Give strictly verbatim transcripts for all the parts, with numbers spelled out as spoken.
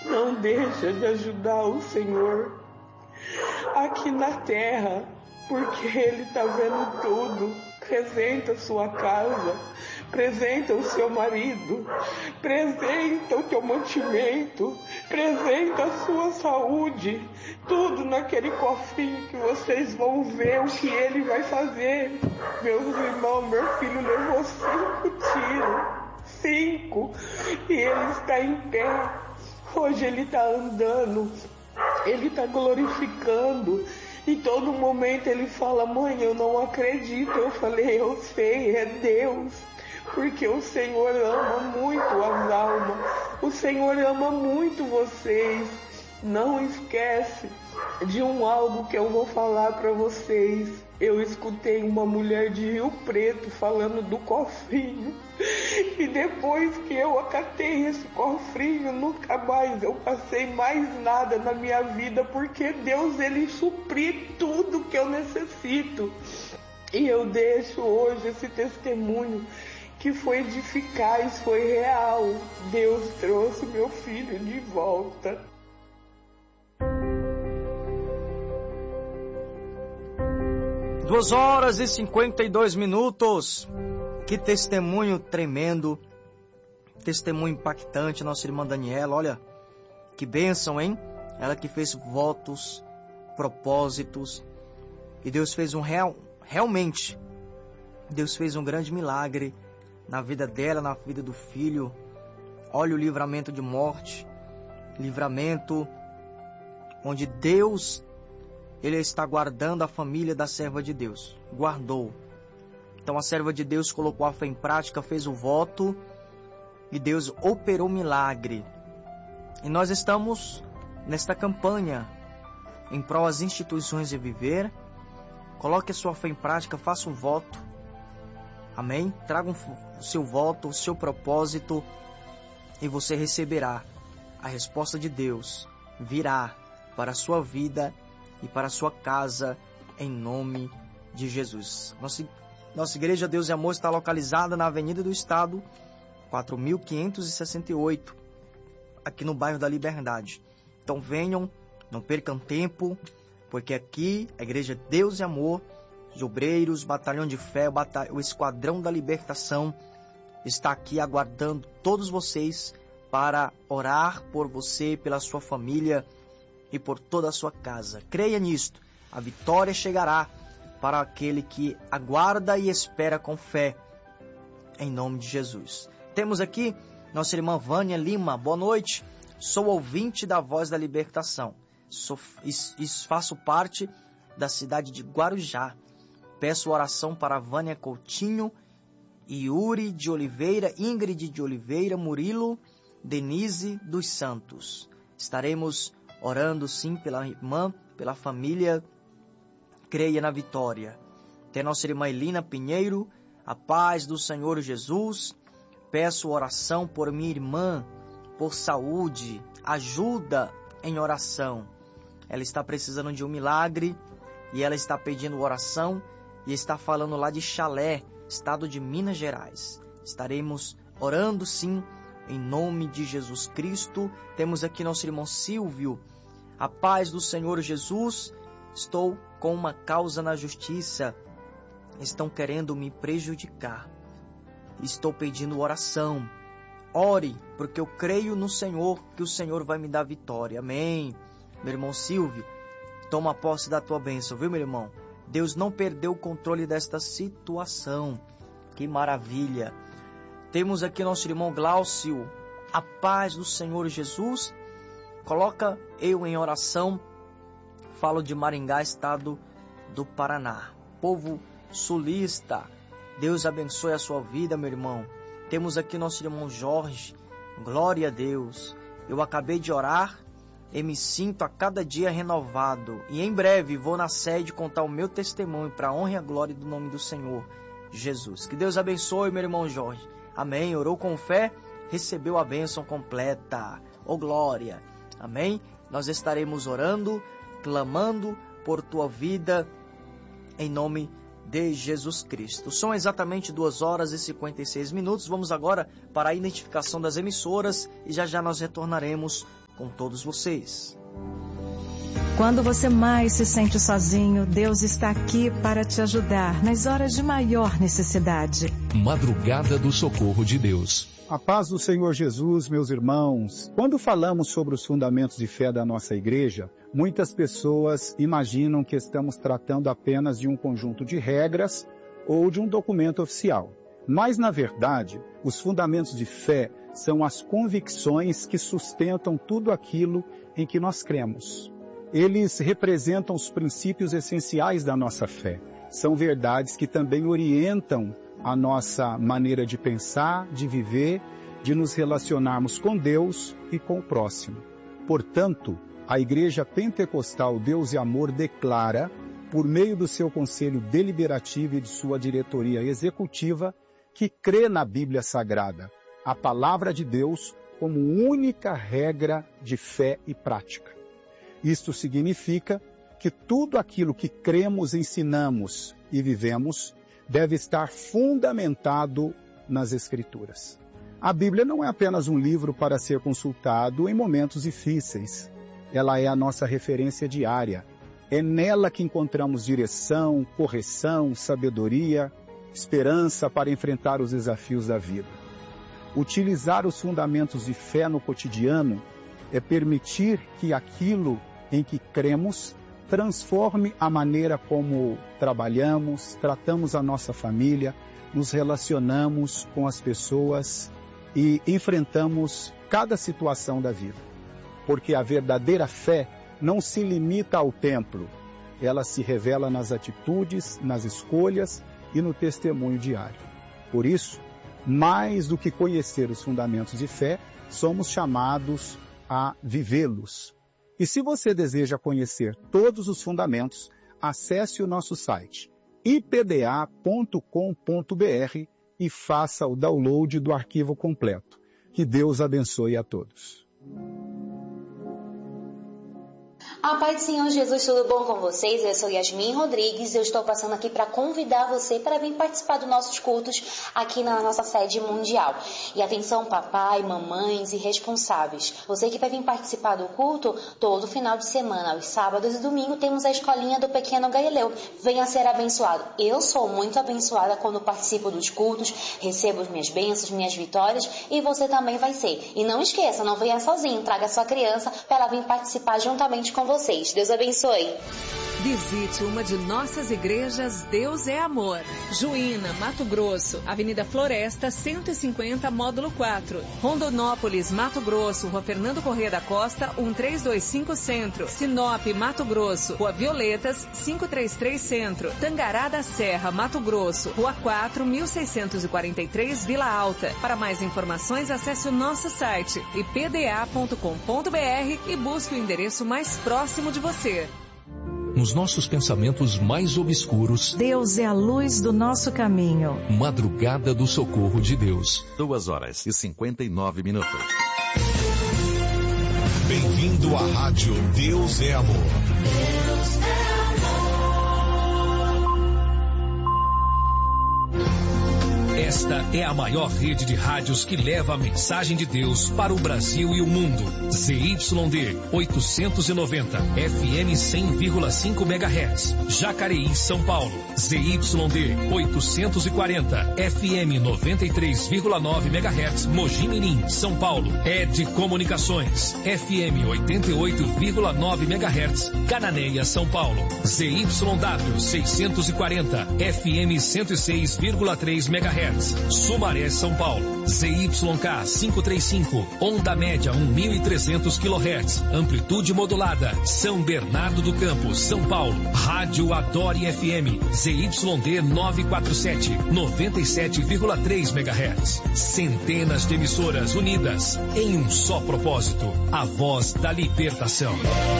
Não deixa de ajudar o Senhor aqui na terra, porque Ele está vendo tudo. Presenta a sua casa, presenta o seu marido, presenta o teu mantimento, presenta a sua saúde, tudo naquele cofrinho que vocês vão ver o que Ele vai fazer. Meus irmãos, meu filho levou cinco tiros, cinco, e ele está em pé. Hoje ele está andando, ele está glorificando. E todo momento ele fala: mãe, eu não acredito. Eu falei: eu sei, é Deus. Porque o Senhor ama muito as almas. O Senhor ama muito vocês. Não esquece de um algo que eu vou falar para vocês. Eu escutei uma mulher de Rio Preto falando do cofrinho. E depois que eu acatei esse cofrinho, nunca mais eu passei mais nada na minha vida, porque Deus, Ele supri tudo que eu necessito. E eu deixo hoje esse testemunho que foi eficaz, foi real. Deus trouxe meu filho de volta. Duas horas e cinquenta e dois minutos. Que testemunho tremendo, testemunho impactante, nossa irmã Daniela. Olha, que bênção, hein? Ela que fez votos, propósitos, e Deus fez um real, realmente, Deus fez um grande milagre na vida dela, na vida do filho. Olha o livramento de morte, livramento onde Deus, Ele está guardando a família da serva de Deus, guardou. Então a serva de Deus colocou a fé em prática, fez o voto e Deus operou milagre. E nós estamos nesta campanha em prol das instituições de viver. Coloque a sua fé em prática, faça um voto. Amém? Traga o seu voto, o seu propósito, e você receberá a resposta de Deus. Virá para a sua vida e para a sua casa, em nome de Jesus. Nossa Nossa Igreja Deus e Amor está localizada na Avenida do Estado, quatro mil quinhentos e sessenta e oito, aqui no bairro da Liberdade. Então venham, não percam tempo, porque aqui a Igreja Deus e Amor, os obreiros, Batalhão de Fé, o, batalhão, o Esquadrão da Libertação, está aqui aguardando todos vocês para orar por você, pela sua família e por toda a sua casa. Creia nisto, a vitória chegará para aquele que aguarda e espera com fé, em nome de Jesus. Temos aqui nossa irmã Vânia Lima. Boa noite, sou ouvinte da Voz da Libertação. Sou, faço parte da cidade de Guarujá. Peço oração para Vânia Coutinho, Yuri de Oliveira, Ingrid de Oliveira, Murilo, Denise dos Santos. Estaremos orando sim pela irmã, pela família. Creia na vitória. Tem nossa irmã Elina Pinheiro. A paz do Senhor Jesus. Peço oração por minha irmã, por saúde, ajuda em oração. Ela está precisando de um milagre e ela está pedindo oração e está falando lá de Chalé, estado de Minas Gerais. Estaremos orando sim, em nome de Jesus Cristo. Temos aqui nosso irmão Silvio. A paz do Senhor Jesus. Estou com uma causa na justiça. Estão querendo me prejudicar. Estou pedindo oração. Ore, porque eu creio no Senhor, que o Senhor vai me dar vitória. Amém. Meu irmão Silvio, toma posse da tua bênção, viu, meu irmão? Deus não perdeu o controle desta situação. Que maravilha. Temos aqui nosso irmão Glaucio. A paz do Senhor Jesus. Coloca eu em oração. Falo de Maringá, estado do Paraná. Povo sulista, Deus abençoe a sua vida, meu irmão. Temos aqui nosso irmão Jorge. Glória a Deus. Eu acabei de orar e me sinto a cada dia renovado. E em breve vou na sede contar o meu testemunho para a honra e a glória do nome do Senhor Jesus. Que Deus abençoe, meu irmão Jorge. Amém. Orou com fé, recebeu a bênção completa. Oh, glória. Amém. Nós estaremos orando, clamando por tua vida, em nome de Jesus Cristo. São exatamente duas horas e cinquenta e seis minutos. Vamos agora para a identificação das emissoras e já já nós retornaremos com todos vocês. Quando você mais se sente sozinho, Deus está aqui para te ajudar nas horas de maior necessidade. Madrugada do Socorro de Deus. A paz do Senhor Jesus, meus irmãos. Quando falamos sobre os fundamentos de fé da nossa igreja, muitas pessoas imaginam que estamos tratando apenas de um conjunto de regras ou de um documento oficial. Mas, na verdade, os fundamentos de fé são as convicções que sustentam tudo aquilo em que nós cremos. Eles representam os princípios essenciais da nossa fé. São verdades que também orientam a nossa maneira de pensar, de viver, de nos relacionarmos com Deus e com o próximo. Portanto, a Igreja Pentecostal Deus e Amor declara, por meio do seu Conselho Deliberativo e de sua diretoria executiva, que crê na Bíblia Sagrada, a Palavra de Deus, como única regra de fé e prática. Isto significa que tudo aquilo que cremos, ensinamos e vivemos deve estar fundamentado nas Escrituras. A Bíblia não é apenas um livro para ser consultado em momentos difíceis. Ela é a nossa referência diária. É nela que encontramos direção, correção, sabedoria, esperança para enfrentar os desafios da vida. Utilizar os fundamentos de fé no cotidiano é permitir que aquilo em que cremos transforme a maneira como trabalhamos, tratamos a nossa família, nos relacionamos com as pessoas e enfrentamos cada situação da vida. Porque a verdadeira fé não se limita ao templo, ela se revela nas atitudes, nas escolhas e no testemunho diário. Por isso, mais do que conhecer os fundamentos de fé, somos chamados a vivê-los. E se você deseja conhecer todos os fundamentos, acesse o nosso site i p d a ponto com ponto b r e faça o download do arquivo completo. Que Deus abençoe a todos. A paz do Senhor Jesus, tudo bom com vocês? Eu sou Yasmin Rodrigues e eu estou passando aqui para convidar você para vir participar dos nossos cultos aqui na nossa sede mundial. E atenção, papai, mamães e responsáveis. Você que vai vir participar do culto, todo final de semana, aos sábados e domingo, temos a escolinha do Pequeno Galileu. Venha ser abençoado. Eu sou muito abençoada quando participo dos cultos, recebo as minhas bênçãos, minhas vitórias e você também vai ser. E não esqueça, não venha sozinho, traga sua criança para ela vir participar juntamente com vocês. Deus abençoe. Visite uma de nossas igrejas Deus é Amor. Juína, Mato Grosso, Avenida Floresta, cento e cinquenta, Módulo quatro. Rondonópolis, Mato Grosso, Rua Fernando Corrêa da Costa, cento e trezentos e vinte e cinco Centro. Sinop, Mato Grosso, Rua Violetas, quinhentos e trinta e três Centro. Tangará da Serra, Mato Grosso, Rua quatro, mil seiscentos e quarenta e três, Vila Alta. Para mais informações, acesse o nosso site i p d a ponto com ponto b r e busque o endereço mais próximo de você. Nos nossos pensamentos mais obscuros, Deus é a luz do nosso caminho. Madrugada do Socorro de Deus. Duas horas e cinquenta e nove minutos. Bem-vindo à rádio Deus é Amor. Deus é Esta é a maior rede de rádios que leva a mensagem de Deus para o Brasil e o mundo. Z Y D oitocentos e noventa, F M cem vírgula cinco megahertz. Jacareí, São Paulo. Z Y D oitocentos e quarenta, F M noventa e três vírgula nove megahertz. Mogi Mirim, São Paulo. Ed Comunicações, F M oitenta e oito vírgula nove megahertz. Cananéia, São Paulo. Z Y W seiscentos e quarenta, F M cento e seis vírgula três megahertz. Sumaré, São Paulo. Z Y K quinhentos e trinta e cinco, onda média mil e trezentos quilohertz, amplitude modulada, São Bernardo do Campo, São Paulo. Rádio Adore F M, Z Y D novecentos e quarenta e sete, noventa e sete vírgula três megahertz. Centenas de emissoras unidas em um só propósito, a voz da libertação.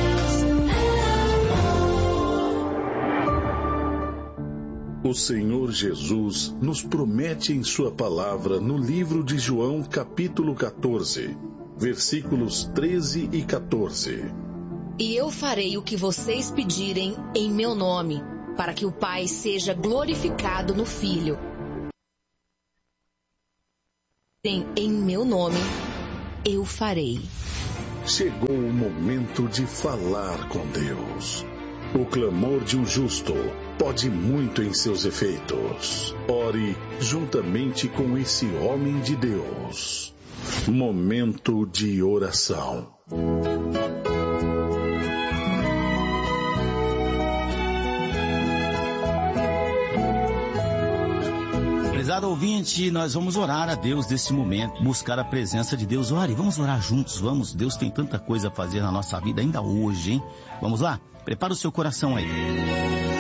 O Senhor Jesus nos promete em sua palavra no livro de João, capítulo quatorze, versículos treze e quatorze. E eu farei o que vocês pedirem em meu nome, para que o Pai seja glorificado no Filho. Em, em meu nome, eu farei. chegou o momento de falar com Deus. O clamor de um justo pode muito em seus efeitos. Ore juntamente com esse homem de Deus. Momento de oração. Prezado ouvinte, nós vamos orar a Deus nesse momento, buscar a presença de Deus. Ore, vamos orar juntos, vamos. Deus tem tanta coisa a fazer na nossa vida ainda hoje, hein? Vamos lá? Prepara o seu coração aí.